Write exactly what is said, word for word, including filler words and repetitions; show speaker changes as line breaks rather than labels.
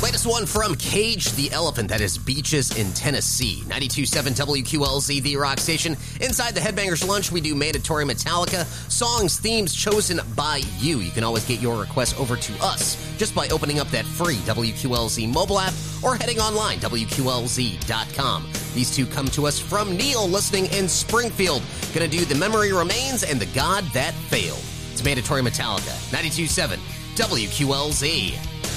Latest one from Cage the Elephant, that is Beaches in Tennessee. ninety-two point seven W Q L Z, the rock station. Inside the Headbangers Lunch, we do mandatory Metallica songs, themes chosen by you. You can always get your requests over to us just by opening up that free W Q L Z mobile app or heading online, W Q L Z dot com. These two come to us from Neil, listening in Springfield. Gonna do The Memory Remains and The God That Failed. It's mandatory Metallica, ninety-two point seven W Q L Z.